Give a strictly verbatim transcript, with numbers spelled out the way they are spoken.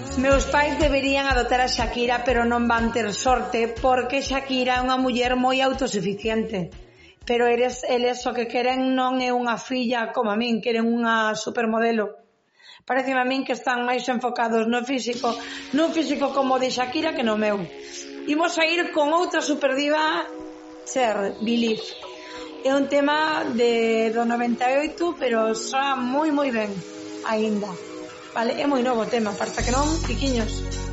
Meus pais deberían adoptar a Shakira, pero non van ter sorte porque Shakira é unha muller moi autosuficiente. Pero eles, eles o que queren non é unha filla como a min, queren unha supermodelo. Parece a min que están máis enfocados no físico, nun físico como o de Shakira que no meu. Imos a ir con outra superdiva, Cher, Believe. É un tema de do noventa e oito, pero soa moi moi ben aínda. Vale, é moi novo o tema, parece que non, piquiños.